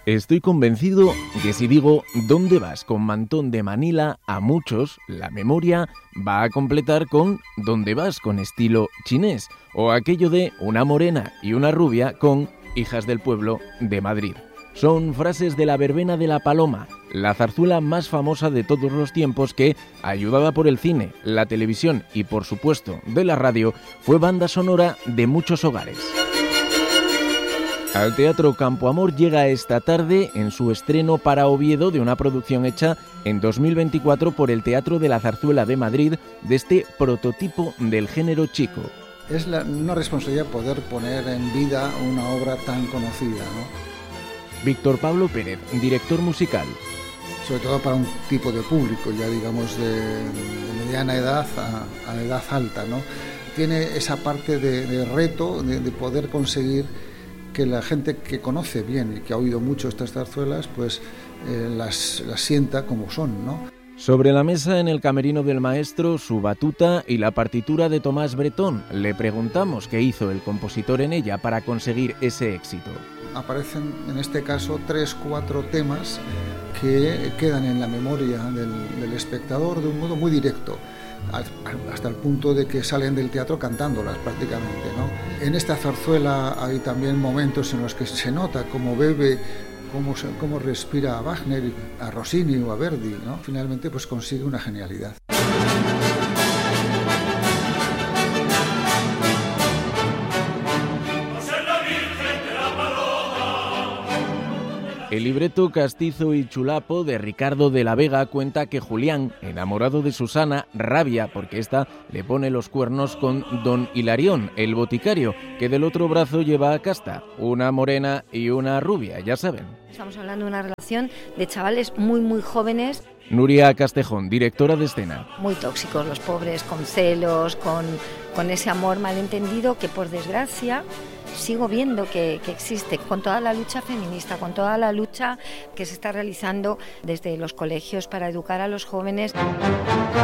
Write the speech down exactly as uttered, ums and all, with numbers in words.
Estoy convencido que si digo ¿dónde vas con mantón de Manila? A muchos la memoria va a completar con ¿dónde vas con estilo chinés? O aquello de una morena y una rubia con hijas del pueblo de Madrid. Son frases de la verbena de la Paloma, la zarzuela más famosa de todos los tiempos que, ayudada por el cine, la televisión y por supuesto de la radio, fue banda sonora de muchos hogares. Al Teatro Campo Amor llega esta tarde en su estreno para Oviedo de una producción hecha en dos mil veinticuatro por el Teatro de la Zarzuela de Madrid de este prototipo del género chico. Es la, una responsabilidad poder poner en vida una obra tan conocida, ¿no? Víctor Pablo Pérez, director musical. Sobre todo para un tipo de público, ya digamos de, de mediana edad a, a edad alta, ¿no? Tiene esa parte de, de reto de, de poder conseguir que la gente que conoce bien y que ha oído mucho estas zarzuelas, pues eh, las, las sienta como son, ¿no? Sobre la mesa en el camerino del maestro, su batuta y la partitura de Tomás Bretón. Le preguntamos qué hizo el compositor en ella para conseguir ese éxito. Aparecen en este caso tres, cuatro temas que quedan en la memoria del, del espectador de un modo muy directo, hasta el punto de que salen del teatro cantándolas prácticamente, ¿no? En esta zarzuela hay también momentos en los que se nota cómo bebe, cómo, cómo respira a Wagner, a Rossini o a Verdi, ¿no? Finalmente pues consigue una genialidad. El libreto castizo y chulapo de Ricardo de la Vega cuenta que Julián, enamorado de Susana, rabia porque ésta le pone los cuernos con don Hilarión, el boticario, que del otro brazo lleva a Casta, una morena y una rubia, ya saben. Estamos hablando de una relación de chavales muy muy jóvenes. Nuria Castejón, directora de escena. Muy tóxicos los pobres, con celos, con, con ese amor malentendido que por desgracia sigo viendo que, que existe, con toda la lucha feminista, con toda la lucha que se está realizando desde los colegios para educar a los jóvenes.